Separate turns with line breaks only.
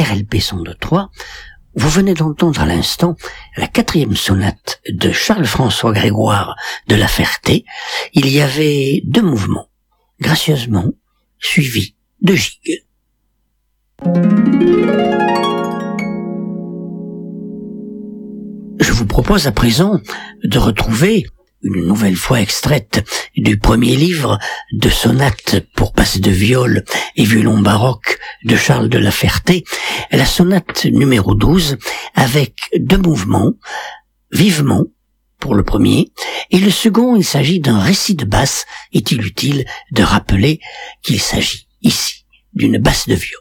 RLP 102.3, vous venez d'entendre à l'instant la 4e sonate de Charles-François Grégoire de La Ferté. Il y avait 2 mouvements, gracieusement suivis de gigues. Je vous propose à présent de retrouver, une nouvelle fois extraite du premier livre de sonates pour basse de viol et violon baroque de Charles de La Ferté, la sonate numéro 12, avec 2 mouvements, vivement pour le premier, et le second, il s'agit d'un récit de basse. Est-il utile de rappeler qu'il s'agit ici d'une basse de viol?